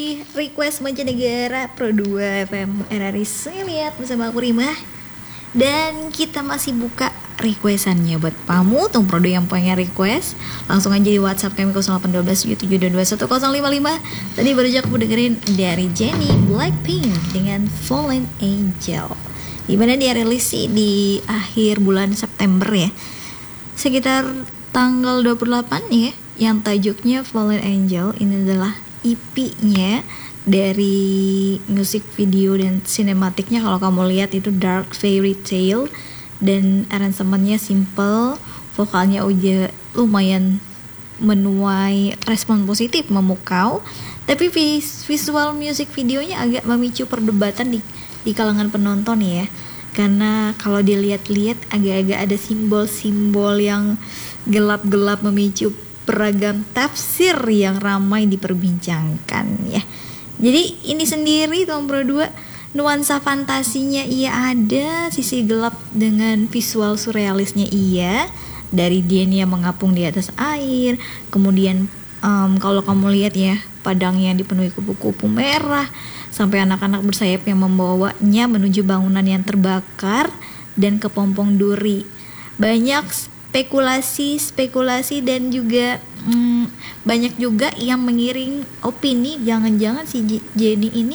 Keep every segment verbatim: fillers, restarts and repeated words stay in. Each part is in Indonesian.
Request Mancanegara Pro dua F M R R I Lihat bersama aku Rima. Dan kita masih buka requestannya buat kamu Tom Pro dua yang pengen request. Langsung aja di WhatsApp kami nol delapan satu dua tujuh tujuh dua dua satu nol lima lima. Tadi baru aja aku dengerin dari Jennie Blackpink dengan Fallen Angel, dimana dia rilis di akhir bulan September ya, sekitar tanggal dua puluh delapan ya, yang tajuknya Fallen Angel. Ini adalah E P-nya dari musik video dan sinematiknya. Kalau kamu lihat itu dark fairy tale dan aransemennya simple, vokalnya udah lumayan menuai respon positif, memukau. Tapi vis- visual music videonya agak memicu perdebatan di di kalangan penonton ya. Karena kalau dilihat-lihat agak-agak ada simbol-simbol yang gelap-gelap memicu beragam tafsir yang ramai diperbincangkan ya. Jadi ini sendiri Tom Pro dua nuansa fantasinya iya ada, sisi gelap dengan visual surrealisnya iya. Dari Jennie yang mengapung di atas air, kemudian um, kalau kamu lihat ya, padang yang dipenuhi kupu-kupu merah, sampai anak-anak bersayap yang membawanya menuju bangunan yang terbakar dan kepompong duri. Banyak spekulasi-spekulasi dan juga hmm, banyak juga yang mengiring opini jangan-jangan si Jennie ini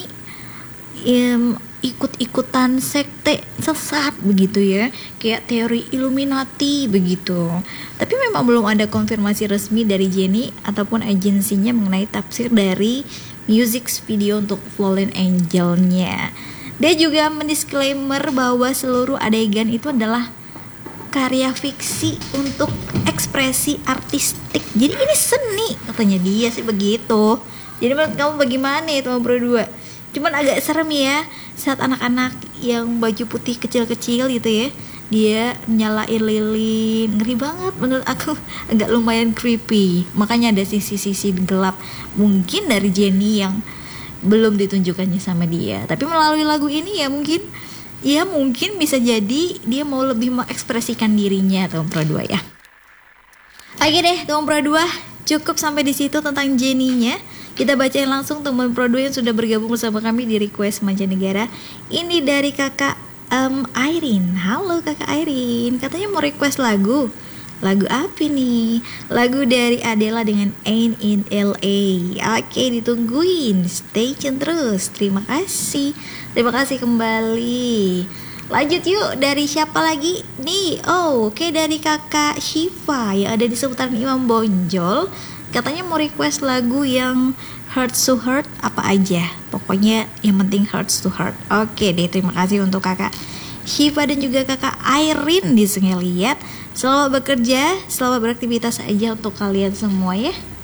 um, ikut-ikutan sekte sesat begitu ya, kayak teori Illuminati begitu. Tapi memang belum ada konfirmasi resmi dari Jennie ataupun agensinya mengenai tafsir dari music video untuk Fallen Angel-nya. Dia juga mendisklaimer bahwa seluruh adegan itu adalah karya fiksi untuk ekspresi artistik. Jadi ini seni, katanya dia sih begitu. Jadi menurut kamu bagaimana itu Tom Pro dua? Cuman agak serem ya saat anak-anak yang baju putih kecil-kecil gitu ya, dia nyalain lilin, ngeri banget menurut aku, agak lumayan creepy. Makanya ada sisi-sisi gelap mungkin dari Jennie yang belum ditunjukkannya sama dia. Tapi melalui lagu ini ya mungkin ya mungkin bisa jadi dia mau lebih mengekspresikan dirinya Tom Pro dua ya. Oke deh Tom Pro dua, cukup sampai di situ tentang Jennie-nya. Kita bacain langsung teman Pro dua yang sudah bergabung bersama kami di Request Mancanegara. Ini dari kakak um, Irene. Halo kakak Irene, katanya mau request lagu. Lagu apa nih? Lagu dari Adele dengan Ain't in L A. Oke, ditungguin. Stay tune terus. Terima kasih. Terima kasih kembali. Lanjut yuk, dari siapa lagi? Nih, oh oke, dari kakak Shiva yang ada di seputaran Imam Bonjol. Katanya mau request lagu yang Heart to Heart apa aja. Pokoknya yang penting Heart to Heart. Oke deh, terima kasih untuk kakak Shiva dan juga kakak Irene di sini lihat. Selamat bekerja, selamat beraktivitas aja untuk kalian semua ya.